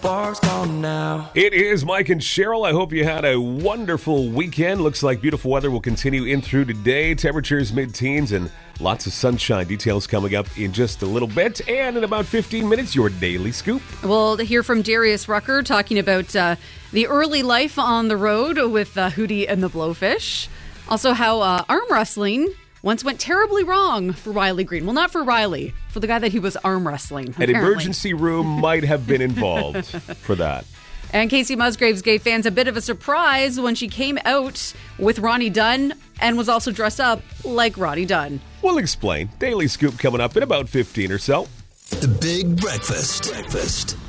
Bar's gone now. It is Mike and Cheryl. I hope you had a wonderful weekend. Looks like beautiful weather will continue in through today. Temperatures mid-teens and lots of sunshine. Details coming up in just a little bit. And in about 15 minutes, your Daily Scoop. We'll hear from Darius Rucker talking about the early life on the road with Hootie and the Blowfish. Also how arm wrestling once went terribly wrong for Riley Green. Well, not for Riley, for the guy that he was arm wrestling. An apparently. emergency room might have been involved for that. And Casey Musgraves gave fans a bit of a surprise when she came out with Ronnie Dunn and was also dressed up like Ronnie Dunn. We'll explain. Daily Scoop coming up in about 15 or so. The Big Breakfast.